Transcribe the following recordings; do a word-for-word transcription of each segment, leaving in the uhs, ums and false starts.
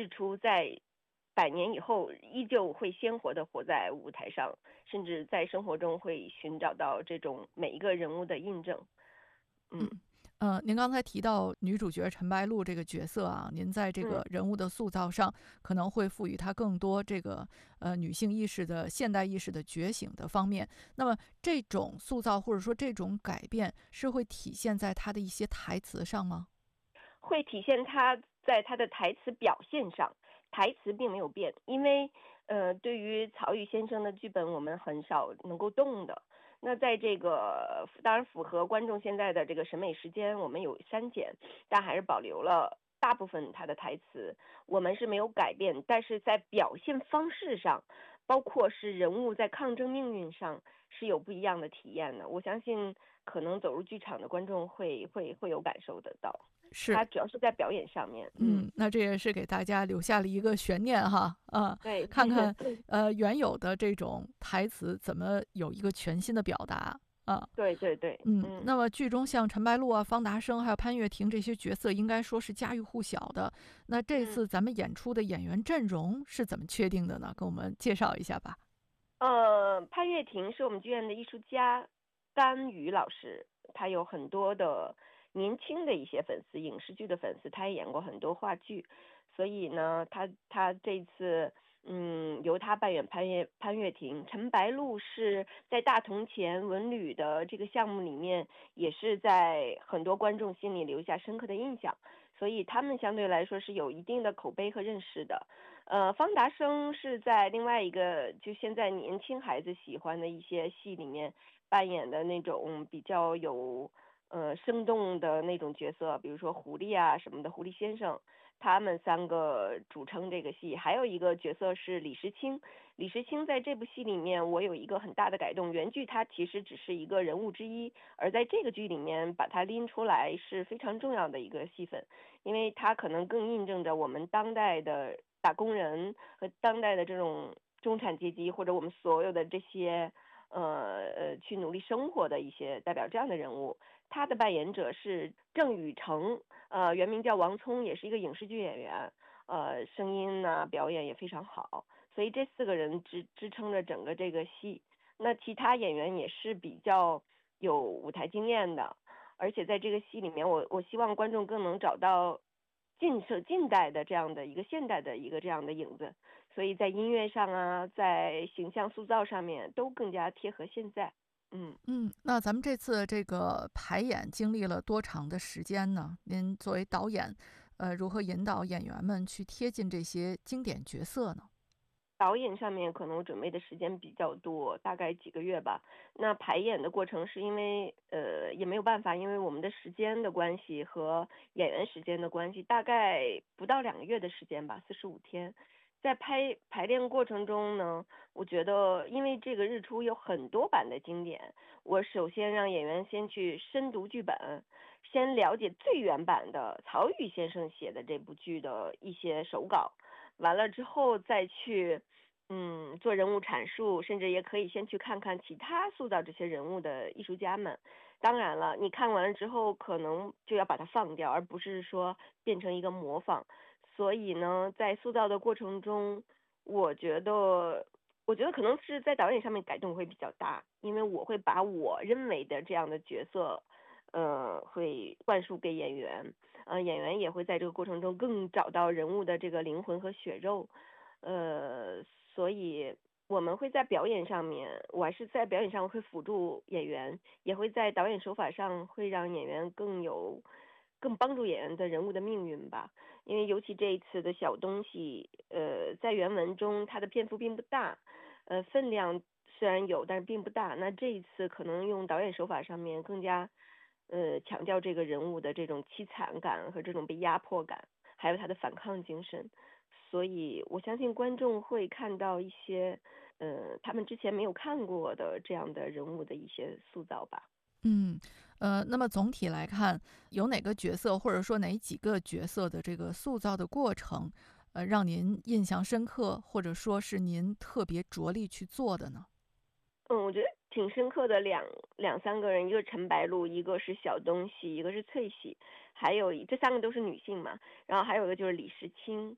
日出在百年以后依旧会鲜活的活在舞台上，甚至在生活中会寻找到这种每一个人物的印证。 嗯， 嗯呃，您刚才提到女主角陈白露这个角色啊，您在这个嗯。 人物的塑造上可能会赋予她更多这个呃女性意识的现代意识的觉醒的方面。那么这种塑造或者说这种改变是会体现在她的一些台词上吗？ 会体现他在他的台词表现上，台词并没有变，因为呃，对于曹禺先生的剧本，我们很少能够动的。那在这个当然符合观众现在的这个审美时间，我们有删减，但还是保留了大部分他的台词，我们是没有改变，但是在表现方式上，包括是人物在抗争命运上是有不一样的体验的。我相信可能走入剧场的观众会会会有感受得到。 是。 他主要是在表演上面。嗯， 嗯，那这也是给大家留下了一个悬念哈，啊， 对， 看看呃原有的这种台词怎么有一个全新的表达啊。 对对对， 嗯， 嗯那么剧中像陈白露啊、方达生还有潘越婷这些角色，应该说是家喻户晓的。那这嗯。 次咱们演出的演员阵容是怎么确定的呢？跟我们介绍一下吧。 呃，潘越婷是我们剧院的艺术家甘宇老师，他有很多的年轻的一些粉丝，影视剧的粉丝，他也演过很多话剧，所以呢，他他这次嗯由他扮演潘越潘越婷，陈白露是在大同前文旅的这个项目里面，也是在很多观众心里留下深刻的印象，所以他们相对来说是有一定的口碑和认识的。呃，方达生是在另外一个就现在年轻孩子喜欢的一些戏里面扮演的那种比较有呃生动的那种角色，比如说狐狸啊什么的，狐狸先生，他们三个主称这个戏。还有一个角色是李时清，李时清在这部戏里面我有一个很大的改动，原剧他其实只是一个人物之一，而在这个剧里面把他拎出来是非常重要的一个戏份，因为他可能更印证着我们当代的打工人和当代的这种中产阶级，或者我们所有的这些呃呃去努力生活的一些代表这样的人物。他的扮演者是郑雨成，呃，原名叫王聪，也是一个影视剧演员，呃，声音呢、表演也非常好，所以这四个人支支撑着整个这个戏。那其他演员也是比较有舞台经验的，而且在这个戏里面，我我希望观众更能找到近摄近代的这样的一个现代的一个这样的影子，所以在音乐上啊，在形象塑造上面都更加贴合现在。嗯。 嗯，那咱们这次这个排演经历了多长的时间呢？您作为导演，呃，如何引导演员们去贴近这些经典角色呢？ 导演上面可能我准备的时间比较多，大概几个月吧。那排演的过程是因为呃也没有办法，因为我们的时间的关系和演员时间的关系，大概不到两个月的时间吧，四十五天。在拍排练过程中呢，我觉得因为这个日出有很多版的经典，我首先让演员先去深读剧本，先了解最原版的曹禺先生写的这部剧的一些手稿，完了之后再去嗯，做人物阐述，甚至也可以先去看看其他塑造这些人物的艺术家们。当然了，你看完了之后，可能就要把它放掉，而不是说变成一个模仿。所以呢，在塑造的过程中，我觉得，我觉得可能是在导演上面改动会比较大，因为我会把我认为的这样的角色，呃，会灌输给演员，呃，演员也会在这个过程中更找到人物的这个灵魂和血肉。呃，所以我们会在表演上面，我还是在表演上会辅助演员，也会在导演手法上会让演员更有，更帮助演员的人物的命运吧。因为尤其这一次的小东西，呃，在原文中它的篇幅并不大，呃，分量虽然有，但是并不大。那这一次可能用导演手法上面更加，呃，强调这个人物的这种凄惨感和这种被压迫感，还有他的反抗精神。所以我相信观众会看到一些，呃，他们之前没有看过的这样的人物的一些塑造吧。 嗯，呃，那么总体来看，有哪个角色或者说哪几个角色的这个塑造的过程，呃，让您印象深刻，或者说是您特别着力去做的呢？ 嗯，我觉得挺深刻的两两三个人，一个是陈白露，一个是小东西，一个是翠喜，还有一这三个都是女性嘛，然后还有一个就是李时清。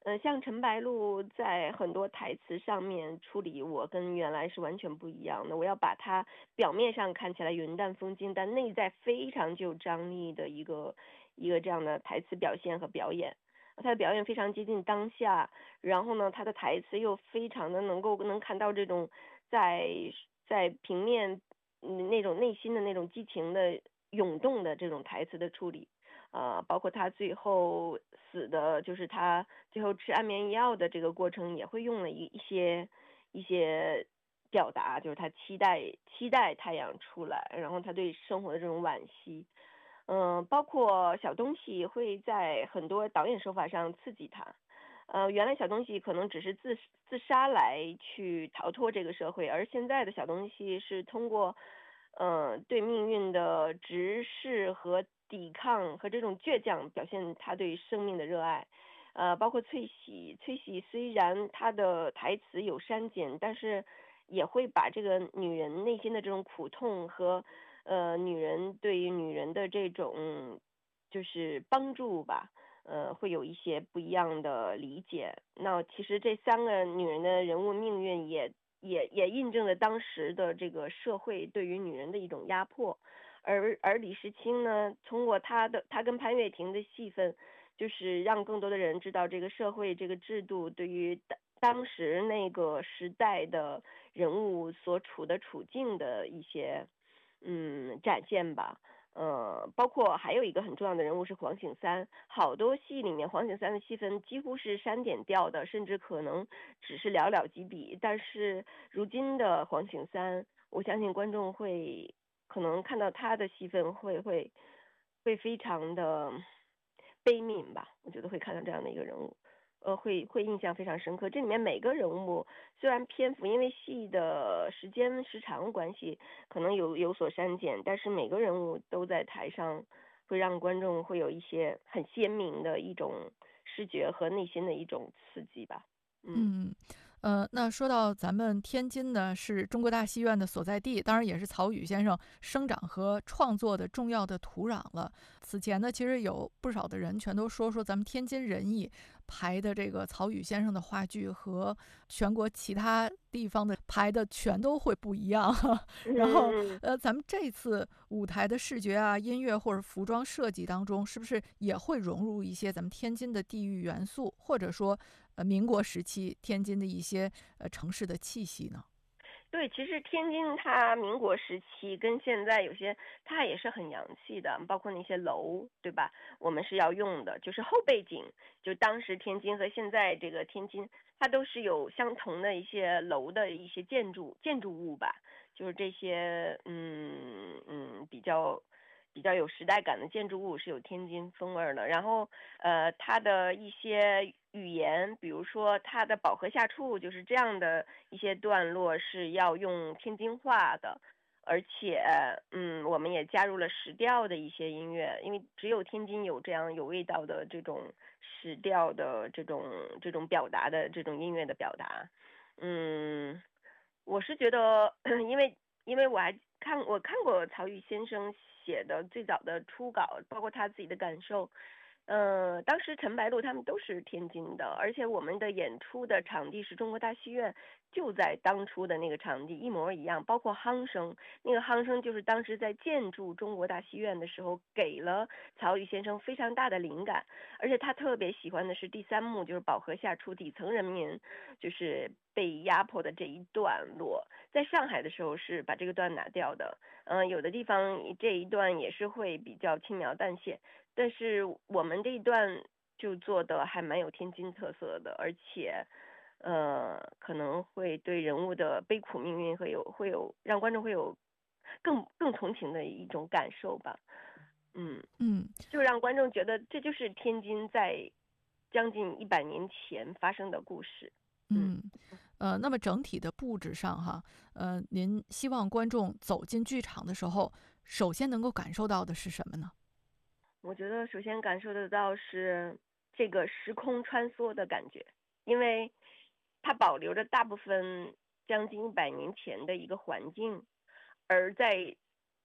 呃，像陈白露在很多台词上面处理我跟原来是完全不一样的。我要把她表面上看起来云淡风轻，但内在非常具有张力的一个一个这样的台词表现和表演。她的表演非常接近当下，然后呢，她的台词又非常的能够能看到这种在在平面嗯那种内心的那种激情的涌动的这种台词的处理。呃，包括他最后死的，就是他最后吃安眠药的这个过程，也会用了一一些一些表达，就是他期待期待太阳出来，然后他对生活的这种惋惜。嗯、包括小东西会在很多导演手法上刺激他。呃，原来小东西可能只是自自杀来去逃脱这个社会，而现在的小东西是通过，呃，对命运的直视和抵抗和这种倔强，表现他对生命的热爱。呃，包括翠喜，翠喜虽然她的台词有删减，但是也会把这个女人内心的这种苦痛和呃女人对于女人的这种就是帮助吧，呃，会有一些不一样的理解。那其实这三个女人的人物命运也也也印证了当时的这个社会对于女人的一种压迫。而而李时清呢，通过他的他跟潘粤婷的戏份，就是让更多的人知道这个社会这个制度对于当当时那个时代的人物所处的处境的一些嗯展现吧。呃，包括还有一个很重要的人物是黄景三，好多戏里面黄景三的戏份几乎是删减掉的，甚至可能只是寥寥几笔。但是如今的黄景三，我相信观众会可能看到他的戏份会会会非常的悲悯吧，我觉得会看到这样的一个人物。呃，会会印象非常深刻。这里面每个人物虽然篇幅因为戏的时间时长关系，可能有有所删减，但是每个人物都在台上，会让观众会有一些很鲜明的一种视觉和内心的一种刺激吧。嗯。 嗯，呃，那说到咱们天津呢，是中国大戏院的所在地，当然也是曹禺先生生长和创作的重要的土壤了。此前呢，其实有不少的人全都说说咱们天津人艺排的这个曹禺先生的话剧和全国其他地方的排的全都会不一样。然后， 嗯。 呃，咱们这次舞台的视觉啊、音乐或者服装设计当中，是不是也会融入一些咱们天津的地域元素，或者说，呃，民国时期天津的一些呃城市的气息呢？ 对，其实天津它民国时期跟现在有些，它也是很洋气的，包括那些楼，对吧？我们是要用的，就是后背景，就当时天津和现在这个天津，它都是有相同的一些楼的一些建筑建筑物吧，就是这些嗯嗯比较比较有时代感的建筑物是有天津风味儿的。然后呃，它的一些语言，比如说它的饱和下处就是这样的一些段落是要用天津话的。而且，嗯，我们也加入了时调的一些音乐，因为只有天津有这样有味道的这种时调的这种这种表达的这种音乐的表达。嗯，我是觉得，因为因为我还看我看过曹禺先生写的最早的初稿，包括他自己的感受。呃，当时陈白露他们都是天津的，而且我们的演出的场地是中国大戏院，就在当初的那个场地一模一样，包括夯声，那个夯声就是当时在建筑中国大戏院的时候给了曹禺先生非常大的灵感。而且他特别喜欢的是第三幕，就是饱和下处底层人民就是被压迫的这一段落。在上海的时候是把这个段拿掉的，嗯、呃，有的地方这一段也是会比较轻描淡写，但是我们这一段就做的还蛮有天津特色的，而且，呃，可能会对人物的悲苦命运会有会有让观众会有更更同情的一种感受吧。嗯， 嗯就让观众觉得这就是天津在将近一百年前发生的故事。嗯。 嗯，呃，那么整体的布置上哈，呃，您希望观众走进剧场的时候，首先能够感受到的是什么呢？ 我觉得首先感受得到是这个时空穿梭的感觉，因为它保留着大部分将近一百年前的一个环境，而在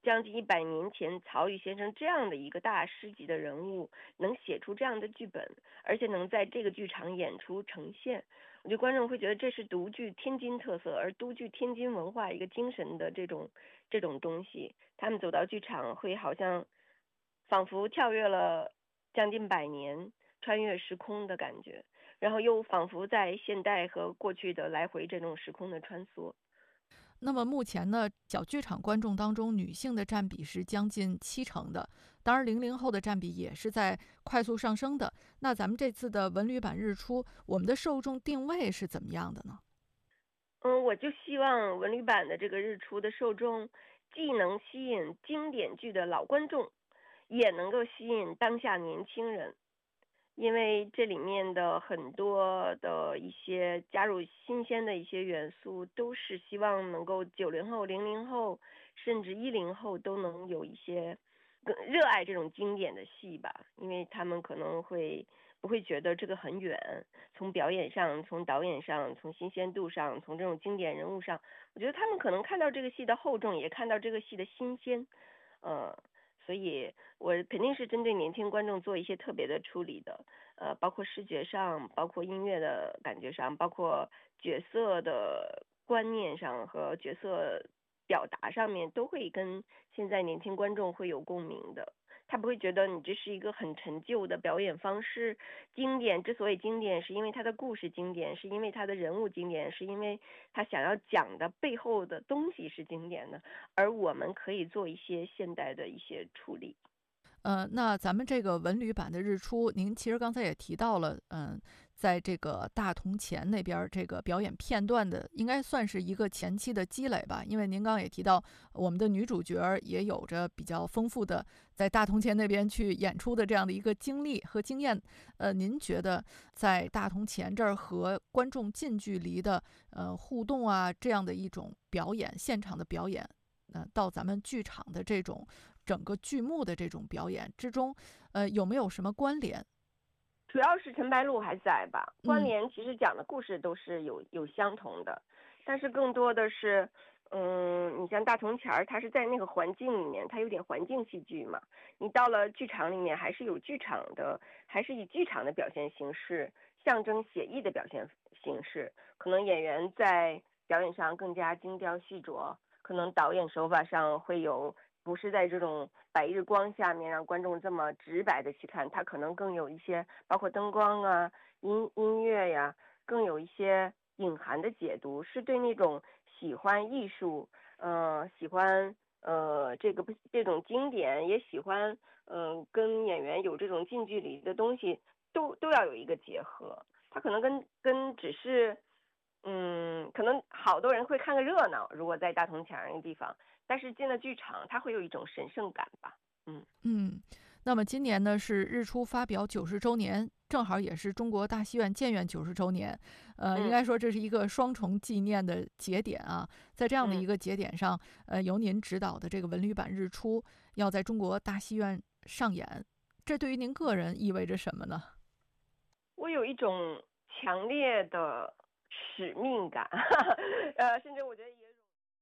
将近一百年前曹禺先生这样的一个大师级的人物能写出这样的剧本，而且能在这个剧场演出呈现，我觉得观众会觉得这是独具天津特色，而独具天津文化一个精神的这种这种东西。他们走到剧场会好像仿佛跳跃了将近百年，穿越时空的感觉，然后又仿佛在现代和过去的来回这种时空的穿梭。 那么目前呢，小剧场观众当中女性的占比是将近七成的，当然零零后的占比也是在快速上升的。那咱们这次的文旅版日出，我们的受众定位是怎么样的呢？ 嗯，我就希望文旅版的这个日出的受众，既能吸引经典剧的老观众，也能够吸引当下年轻人。因为这里面的很多的一些加入新鲜的一些元素，都是希望能够九零后、零零后，甚至一零后都能有一些更热爱这种经典的戏吧，因为他们可能会不会觉得这个很远，从表演上、从导演上、从新鲜度上、从这种经典人物上，我觉得他们可能看到这个戏的厚重，也看到这个戏的新鲜，呃。所以我肯定是针对年轻观众做一些特别的处理的，呃，包括视觉上，包括音乐的感觉上，包括角色的观念上和角色表达上面，都会跟现在年轻观众会有共鸣的。他不会觉得你这是一个很陈旧的表演方式。经典之所以经典，是因为它的故事经典，是因为它的人物经典，是因为他想要讲的背后的东西是经典的，而我们可以做一些现代的一些处理。 呃，那咱们这个文旅版的日出，您其实刚才也提到了，嗯，在这个大同前那边这个表演片段的，应该算是一个前期的积累吧。因为您刚刚也提到，我们的女主角也有着比较丰富的在大同前那边去演出的这样的一个经历和经验。呃，您觉得在大同前这儿和观众近距离的呃互动啊，这样的一种表演，现场的表演，呃，到咱们剧场的这种整个剧目的这种表演之中，呃，有没有什么关联？ 主要是陈白露还在吧，关联其实讲的故事都是有有相同的，但是更多的是，嗯，你像大铜钱儿，它是在那个环境里面，它有点环境戏剧嘛。你到了剧场里面，还是有剧场的，还是以剧场的表现形式，象征写意的表现形式。可能演员在表演上更加精雕细琢，可能导演手法上会有。不是在这种白日光下面让观众这么直白的去看，它可能更有一些包括灯光啊、音音乐呀，更有一些隐含的解读，是对那种喜欢艺术，呃，喜欢呃这个这种经典，也喜欢呃跟演员有这种近距离的东西，都都要有一个结合。它可能跟跟只是。嗯，可能好多人会看个热闹，如果在大铜钱那个地方，但是进了剧场，它会有一种神圣感吧。嗯嗯，那么今年呢是日出发表九十周年，正好也是中国大戏院建院九十周年，呃， 嗯、 应该说这是一个双重纪念的节点啊。在这样的一个节点上，呃，由您指导的这个文旅版日出要在中国大戏院上演，这对于您个人意味着什么呢？ 我有一种强烈的使命感，呃，甚至我觉得也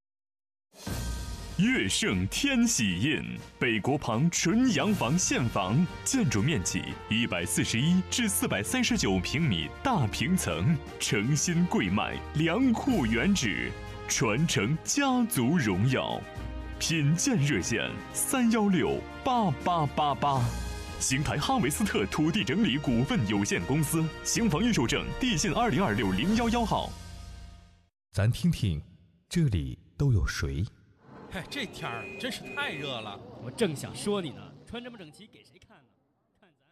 有。乐盛天喜印，北国旁纯洋房现房，建筑面积一百四十一至四百三十九平米大平层，诚心贵卖，良库原址，传承家族荣耀。品鉴热线三幺六八八八八。邢台哈维斯特土地整理股份有限公司，邢房预售证地信二零二六零幺幺号。 咱听听，这里都有谁？ 嗨，这天儿真是太热了， 我正想说你呢，穿这么整齐给谁看呢？看咱。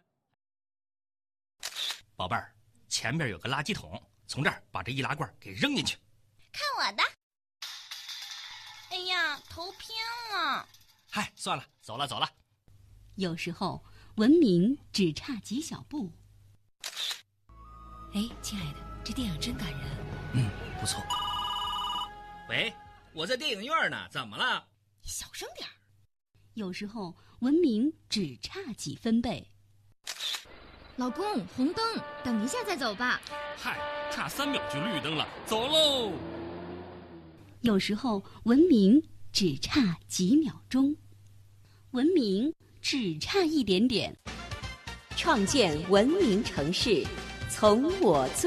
宝贝儿，前边有个垃圾桶，从这儿把这易拉罐给扔进去。 看我的！哎呀，头偏了。 嗨，算了，走了走了。 有时候文明只差几小步。哎，亲爱的，这电影真感人。 嗯，不错。喂，我在电影院呢，怎么了？ 你小声点儿。 有时候文明只差几分贝。 老公，红灯，等一下再走吧。 嗨，差三秒就绿灯了，走喽。 有时候文明只差几秒钟，文明只差一点点。 创建文明城市，从我做